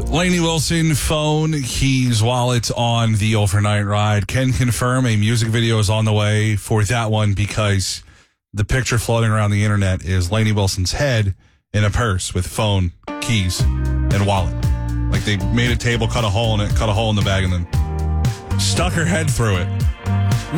Lainey Wilson, phone, keys, wallet on the overnight ride. Can confirm a music video is on the way for that one because the picture floating around the internet is Lainey Wilson's head in a purse with phone, keys, and wallet. Like they made a table, cut a hole in it, cut a hole in the bag, and then stuck her head through it.